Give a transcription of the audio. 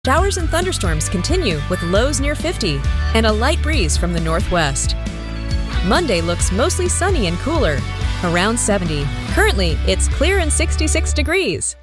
Showers and thunderstorms continue with lows near 50 and a light breeze from the northwest. Monday looks mostly sunny and cooler, around 70. Currently, it's clear and 66 degrees.